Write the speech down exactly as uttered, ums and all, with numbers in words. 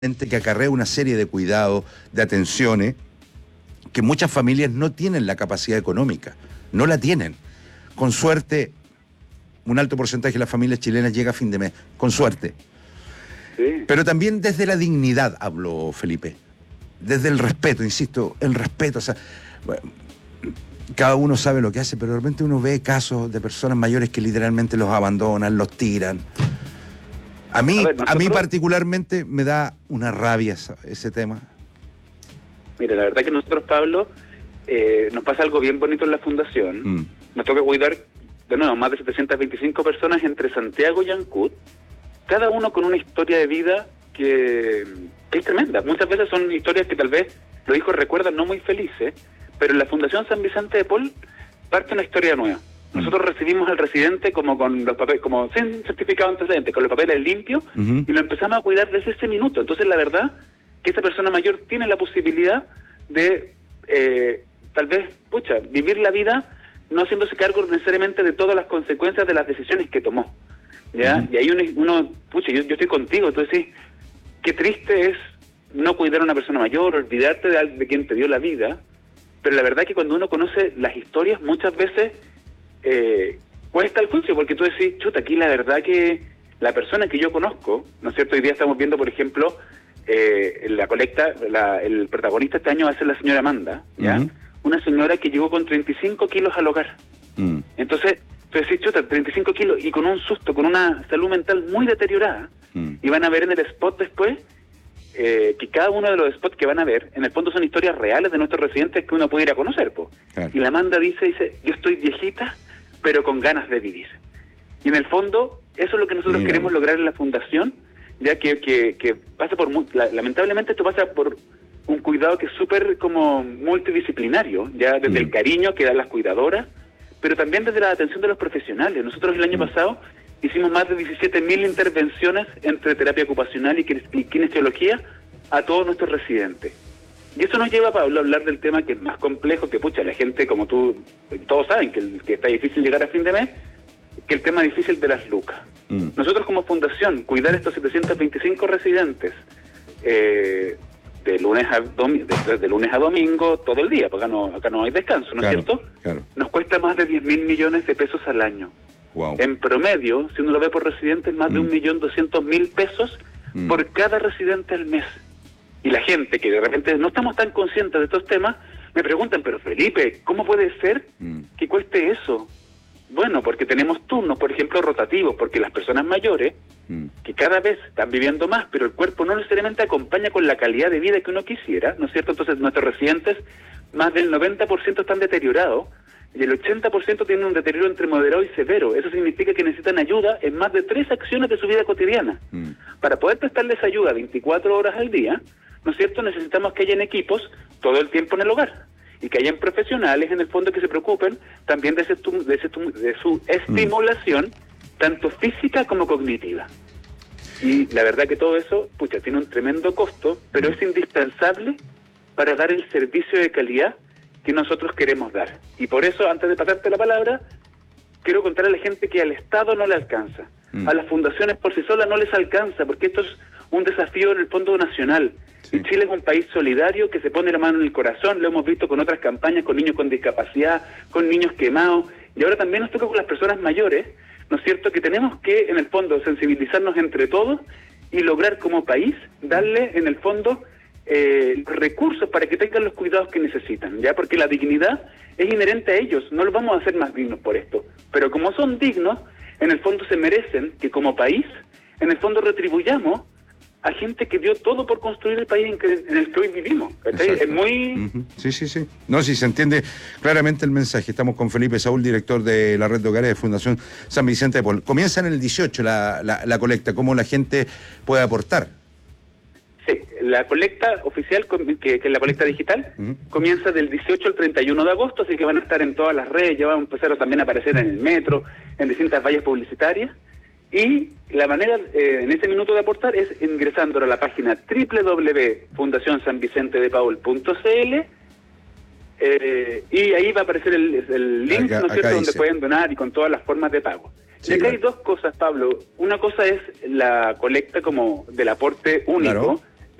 que acarrea una serie de cuidados, de atenciones, que muchas familias no tienen la capacidad económica, no la tienen. Con suerte, un alto porcentaje de las familias chilenas llega a fin de mes, con suerte. Sí. Pero también desde la dignidad hablo, Felipe, desde el respeto, insisto, el respeto. O sea, bueno, cada uno sabe lo que hace, pero de repente uno ve casos de personas mayores que literalmente los abandonan, los tiran. A mí, a, ver, nosotros... a mí particularmente me da una rabia esa, ese tema. Mira, la verdad que nosotros, Pablo, eh, nos pasa algo bien bonito en la fundación. Mm. Nos toca cuidar, de nuevo, más de setecientas veinticinco personas entre Santiago y Ancud, cada uno con una historia de vida que, que es tremenda. Muchas veces son historias que tal vez los hijos recuerdan no muy felices, pero en la Fundación San Vicente de Paul parte una historia nueva. Nosotros recibimos al residente como con los papeles, como sin certificado antecedente, con los papeles limpios, uh-huh. y lo empezamos a cuidar desde ese minuto. Entonces, la verdad que esa persona mayor tiene la posibilidad de, eh, tal vez, pucha, vivir la vida no haciéndose cargo necesariamente de todas las consecuencias de las decisiones que tomó. ¿Ya? Uh-huh. Y ahí uno, uno pucha, yo, yo estoy contigo, tú decís, qué triste es no cuidar a una persona mayor, olvidarte de, de quien te dio la vida, pero la verdad que cuando uno conoce las historias, muchas veces Eh, cuesta el juicio, porque tú decís, chuta, aquí la verdad que la persona que yo conozco, ¿no es cierto? Hoy día estamos viendo, por ejemplo, eh, la colecta, la, el protagonista este año va a ser la señora Amanda, ¿ya? Uh-huh. Una señora que llegó con treinta y cinco kilos al hogar. Uh-huh. Entonces, tú decís, chuta, treinta y cinco kilos, y con un susto, con una salud mental muy deteriorada, uh-huh. y van a ver en el spot después, eh, que cada uno de los spots que van a ver, en el fondo son historias reales de nuestros residentes que uno puede ir a conocer, po. Claro. Y la Amanda dice, dice, yo estoy viejita, pero con ganas de vivir. Y en el fondo, eso es lo que nosotros Mira. queremos lograr en la fundación, ya que, que, que pasa por, lamentablemente esto pasa por un cuidado que es súper como multidisciplinario, ya desde mm. el cariño que dan las cuidadoras, pero también desde la atención de los profesionales. Nosotros el año mm. pasado hicimos más de diecisiete mil intervenciones entre terapia ocupacional y, y kinesiología a todos nuestros residentes. Y eso nos lleva, Pablo, a hablar del tema que es más complejo, que pucha, la gente, como tú, todos saben que, que está difícil llegar a fin de mes, que el tema difícil de las lucas. Mm. Nosotros como fundación, cuidar estos setecientos veinticinco residentes eh, de lunes a domi- de, de lunes a domingo, todo el día, porque acá no, acá no hay descanso, ¿no claro, es cierto? Claro. Nos cuesta más de diez mil millones de pesos al año. Wow. En promedio, si uno lo ve por residente, más mm. de un millón doscientos mil pesos mm. por cada residente al mes. Y la gente que de repente no estamos tan conscientes de estos temas, me preguntan, pero Felipe, ¿cómo puede ser mm. que cueste eso? Bueno, porque tenemos turnos, por ejemplo, rotativos, porque las personas mayores, mm. que cada vez están viviendo más, pero el cuerpo no necesariamente acompaña con la calidad de vida que uno quisiera, ¿no es cierto? Entonces nuestros residentes, más del noventa por ciento están deteriorados, y el ochenta por ciento tienen un deterioro entre moderado y severo. Eso significa que necesitan ayuda en más de tres acciones de su vida cotidiana. Mm. Para poder prestarles ayuda veinticuatro horas al día, ¿no es cierto? Necesitamos que hayan equipos todo el tiempo en el hogar y que hayan profesionales en el fondo que se preocupen también de, ese, de, ese, de su estimulación, mm. tanto física como cognitiva. Y la verdad que todo eso, pucha, tiene un tremendo costo, pero es indispensable para dar el servicio de calidad que nosotros queremos dar. Y por eso, antes de pasarte la palabra, quiero contar a la gente que al Estado no le alcanza, mm. a las fundaciones por sí solas no les alcanza, porque esto es un desafío en el fondo nacional. Sí. Y Chile es un país solidario que se pone la mano en el corazón, lo hemos visto con otras campañas, con niños con discapacidad, con niños quemados, y ahora también nos toca con las personas mayores, ¿no es cierto?, que tenemos que, en el fondo, sensibilizarnos entre todos y lograr como país darle, en el fondo, eh, recursos para que tengan los cuidados que necesitan, ¿ya? Porque la dignidad es inherente a ellos, no los vamos a hacer más dignos por esto, pero como son dignos, en el fondo se merecen que como país, en el fondo retribuyamos a gente que dio todo por construir el país en, que, en el que hoy vivimos. Es muy... Uh-huh. Sí, sí, sí. No, sí, se entiende claramente el mensaje. Estamos con Felipe Saúl, director de la red de hogares de Fundación San Vicente de Paul. Comienza en el dieciocho la, la, la colecta. ¿Cómo la gente puede aportar? Sí, la colecta oficial, que, que es la colecta digital, uh-huh. comienza del dieciocho al treinta y uno de agosto, así que van a estar en todas las redes, ya van a empezar a también a aparecer en el metro, en distintas vallas publicitarias. Y la manera eh, en ese minuto de aportar es ingresando a la página doble u doble u doble u punto fundación san vicente de paul punto c l eh, y ahí va a aparecer el, el link, acá, ¿no es cierto?, donde pueden donar y con todas las formas de pago. Sí, y acá claro. hay dos cosas, Pablo. Una cosa es la colecta como del aporte único, claro.